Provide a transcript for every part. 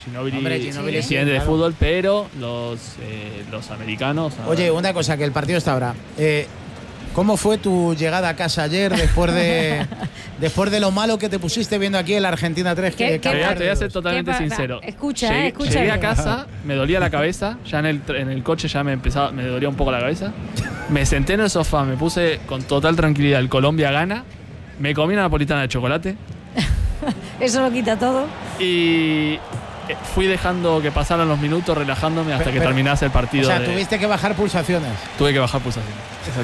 Ginóbili es siguiente de fútbol, pero los americanos. Oye, una cosa, que el partido está ahora. ¿Cómo fue tu llegada a casa ayer después de lo malo que te pusiste viendo aquí en la Argentina 3? Te voy a ser totalmente sincero. Llegué a casa, me dolía la cabeza, ya en el coche ya me dolía un poco la cabeza. Me senté en el sofá, me puse con total tranquilidad el Colombia gana, me comí una napolitana de chocolate. Eso lo quita todo. Y fui dejando que pasaran los minutos, relajándome hasta que terminase el partido. O sea, tuviste que bajar pulsaciones. Tuve que bajar pulsaciones,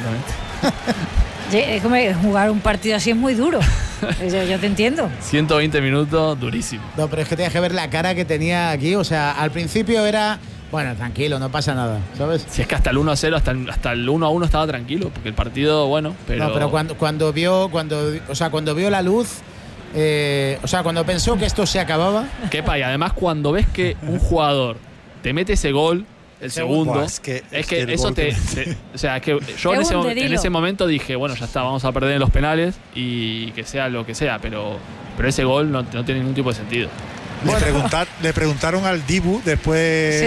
exactamente. Jugar un partido así es muy duro. Yo te entiendo. 120 minutos, durísimo. No, pero es que tenías que ver la cara que tenía aquí. O sea, al principio era... Bueno, tranquilo, no pasa nada, ¿sabes? Si es que hasta el 1-0, hasta el 1-1 estaba tranquilo, porque el partido, bueno, pero... No, pero cuando vio la luz... cuando pensó que esto se acababa... Kepa, y además cuando ves que un jugador te mete ese gol, el segundo, es que eso o sea, es que yo en ese momento dije, bueno, ya está, vamos a perder en los penales y que sea lo que sea, pero ese gol no tiene ningún tipo de sentido. Le preguntaron al Dibu después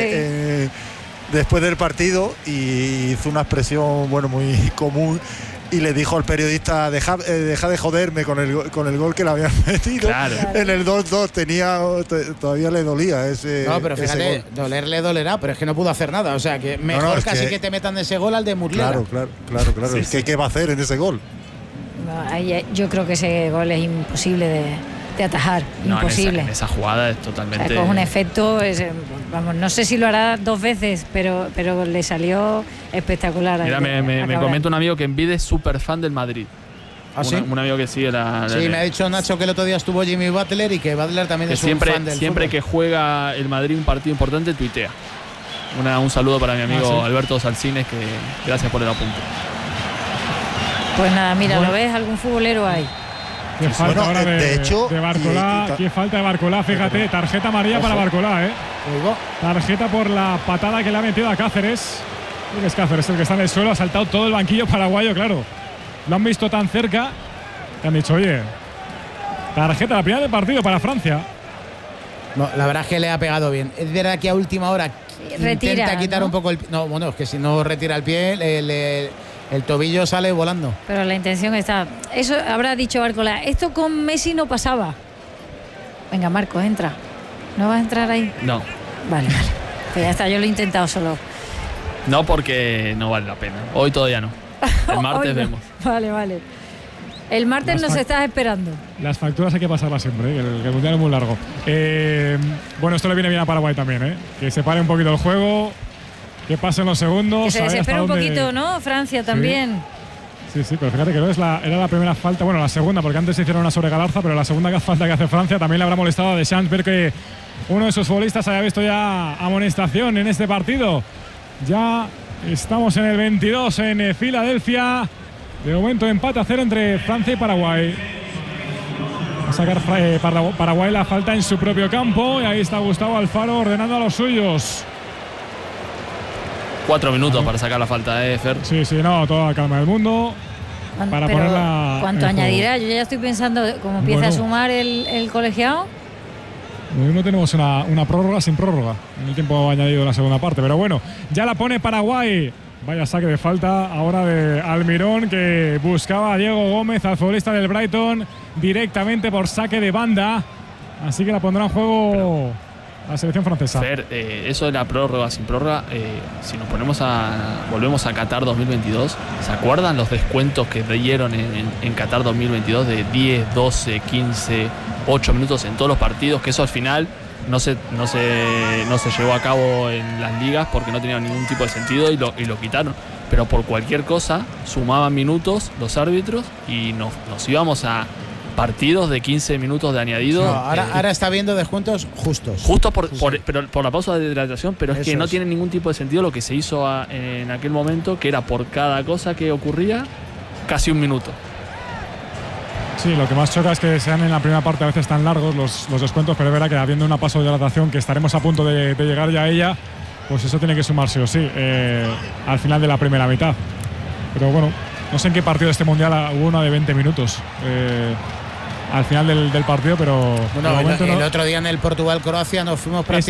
del partido y hizo una expresión muy común y le dijo al periodista, deja de joderme con el gol que le habían metido. Claro. En el 2-2 todavía le dolía ese. No, pero fíjate, dolerle dolerá, pero es que no pudo hacer nada. O sea, que mejor casi que te metan ese gol al de Murrieta. Claro. Sí, es que ¿qué va a hacer en ese gol? No, yo creo que ese gol es imposible de atajar, imposible. En esa jugada es totalmente... O sea, con un efecto, no sé si lo hará 2 veces, pero le salió espectacular. Mira, me comenta un amigo que en Vida es súper fan del Madrid. ¿Ah, sí? Un amigo que sigue Sí, me ha dicho Nacho que el otro día estuvo Jimmy Butler y que Butler también es un fan del siempre fútbol. Que juega el Madrid un partido importante, tuitea. Un saludo para mi amigo Alberto Salcines, que gracias por el apunte. Pues nada, mira, ¿lo ves? ¿Algún futbolero hay? Qué falta ahora de hecho, de Barcolá, qué falta de Barcolá, fíjate, tarjeta amarilla para Barcolá, tarjeta por la patada que le ha metido a Cáceres. Es Cáceres el que está en el suelo, ha saltado todo el banquillo paraguayo, claro. Lo han visto tan cerca que han dicho, oye, tarjeta, la primera del partido para Francia. No, la verdad es que le ha pegado bien. Es verdad que a última hora intenta quitar un poco el pie. No, bueno, es que si no retira el pie, el tobillo sale volando. Pero la intención está... Eso habrá dicho Barcolá. Esto con Messi no pasaba. Venga, Marcos, entra. ¿No vas a entrar ahí? No. Vale. Pues ya está, yo lo he intentado solo. No, porque no vale la pena. Hoy todavía no. El martes vemos. Vale. El martes nos estás esperando. Las facturas hay que pasarlas siempre, que el mundial es muy largo. Bueno, esto le viene bien a Paraguay también, que se pare un poquito el juego, que pasen los segundos. Que se desespera un poquito, ¿no? Francia también. Sí, pero fíjate que era la primera falta, bueno, la segunda, porque antes se hicieron una sobre Galarza, pero la segunda falta que hace Francia también le habrá molestado a Deschamps ver que uno de sus futbolistas haya visto ya amonestación en este partido. Ya estamos en el 22 en Filadelfia. De momento empate a 0 entre Francia y Paraguay. Va a sacar Paraguay la falta en su propio campo y ahí está Gustavo Alfaro ordenando a los suyos. 4 minutos para sacar la falta, Fer. Sí, no, toda la calma del mundo. Para ponerla. ¿Cuánto añadirá? Yo ya estoy pensando, como empieza a sumar el colegiado. No tenemos una prórroga sin prórroga en el tiempo añadido en la segunda parte, pero bueno, ya la pone Paraguay. Vaya saque de falta ahora de Almirón, que buscaba a Diego Gómez, al futbolista del Brighton, directamente por saque de banda. Así que la pondrá en juego la selección francesa. Fer, eso de la prórroga sin prórroga, si nos volvemos a Qatar 2022, ¿se acuerdan los descuentos que dieron en Qatar 2022 de 10, 12, 15, 8 minutos en todos los partidos? Que eso al final no se llevó a cabo en las ligas porque no tenía ningún tipo de sentido y lo quitaron. Pero por cualquier cosa sumaban minutos los árbitros y nos íbamos a partidos de 15 minutos de añadido. No, ahora está viendo descuentos justos. Justo por la pausa de hidratación, pero es que no tiene ningún tipo de sentido lo que se hizo en aquel momento, que era por cada cosa que ocurría casi un minuto. Sí, lo que más choca es que sean en la primera parte a veces tan largos los descuentos, pero es verdad que habiendo una paso de hidratación que estaremos a punto de llegar ya a ella, pues eso tiene que sumarse o sí al final de la primera mitad. Pero bueno, no sé en qué partido de este mundial hubo una de 20 minutos. al final del partido, pero bueno, el otro día en el Portugal-Croacia nos fuimos prácticamente